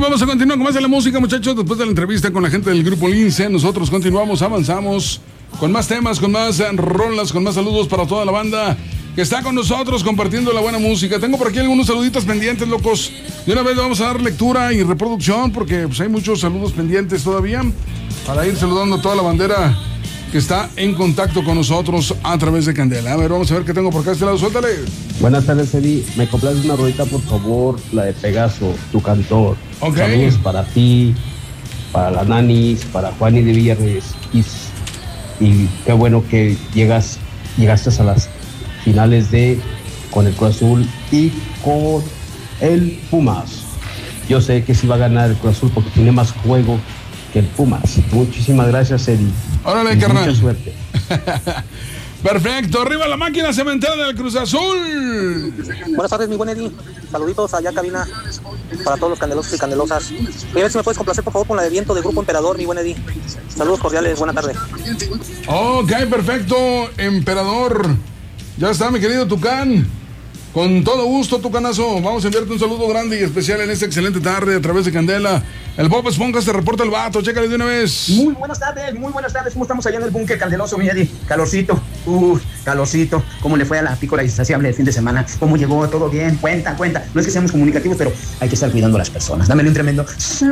vamos a continuar con más de la música, muchachos. Después de la entrevista con la gente del grupo Lince, nosotros continuamos, avanzamos con más temas, con más rolas, con más saludos para toda la banda que está con nosotros compartiendo la buena música. Tengo por aquí algunos saluditos pendientes, locos. De una vez vamos a dar lectura y reproducción porque pues, hay muchos saludos pendientes todavía para ir saludando a toda la bandera que está en contacto con nosotros a través de Candela. A ver, vamos a ver qué tengo por acá a este lado. Suéltale. Buenas tardes, Eddie. ¿Me complaces una rodita, por favor? La de Pegaso, tu cantor. Ok. Saludos para ti, para la Nanis, para Juani de Villarreal. Y qué bueno que llegaste a las finales con el Cruz Azul y con el Pumas. Yo sé que sí va a ganar el Cruz Azul porque tiene más juego que el Pumas. Muchísimas gracias, Eddie. Órale, carnal. Mucha suerte. Perfecto, arriba la máquina cementera del Cruz Azul. Buenas tardes, mi buen Eddie. Saluditos allá, cabina, para todos los candelosos y candelosas. Y a ver si me puedes complacer, por favor, con la de Viento de Grupo Emperador, mi buen Eddie. Saludos cordiales, buena tarde. Ok, perfecto, Emperador. Ya está, mi querido Tucán. Con todo gusto, Tucanazo. Vamos a enviarte un saludo grande y especial en esta excelente tarde a través de Candela. El Bob Esponja se reporta el vato. Chécale de una vez. Muy buenas tardes. ¿Cómo estamos allá en el búnker candeloso, mi Eddie? Calorcito. Calorcito. ¿Cómo le fue a la pícola insaciable el fin de semana? ¿Cómo llegó? ¿Todo bien? Cuenta. No es que seamos comunicativos, pero hay que estar cuidando a las personas. Dámele un tremendo.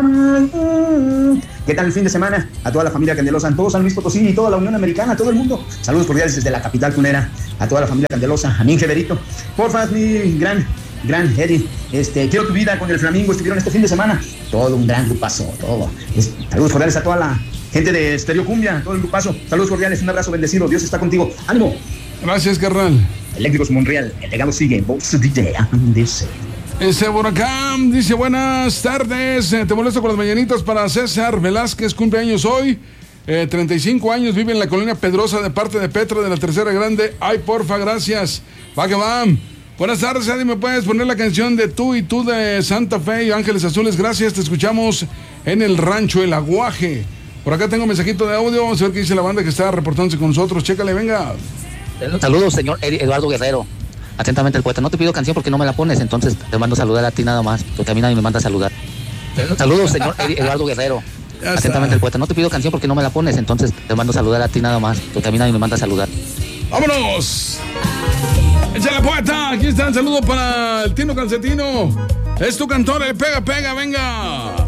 ¿Qué tal el fin de semana? A toda la familia candelosa, en todo San Luis Potosí y toda la Unión Americana, a todo el mundo. Saludos cordiales desde la capital tunera. A toda la familia candelosa. A mí, Jeverito. Porfa, mi gran Eddie, quiero tu vida con el Flamingo, estuvieron este fin de semana, todo un gran grupazo, todo. Saludos cordiales a toda la gente de Estéreo Cumbia, todo el grupazo, saludos cordiales, un abrazo bendecido, Dios está contigo, ánimo. Gracias, carnal. Eléctricos Monreal, el legado sigue, Box DJ, dice. Ese por acá dice, buenas tardes, te molesto con las mañanitas para César Velázquez, cumpleaños hoy, 35 años, vive en la colonia Pedrosa de parte de Petra de la Tercera Grande. Ay, porfa, gracias. Va que va. Buenas tardes, Eddie, ¿me puedes poner la canción de Tú y Tú de Santa Fe y Ángeles Azules? Gracias, te escuchamos en el rancho El Aguaje. Por acá tengo un mensajito de audio, vamos a ver qué dice la banda que está reportándose con nosotros. Chécale, venga. Saludos, señor Eduardo Guerrero. Atentamente el poeta. No te pido canción porque no me la pones, entonces te mando a saludar a ti nada más, porque a mí nadie me manda a saludar. Saludos, señor Eduardo Guerrero. Atentamente el poeta. No te pido canción porque no me la pones, entonces te mando a saludar a ti nada más, porque a mí nadie me manda a saludar. ¡Vámonos! ¡Échale, poeta! Aquí está el saludo para el Tino Calcetino. Es tu cantor, el pega, venga.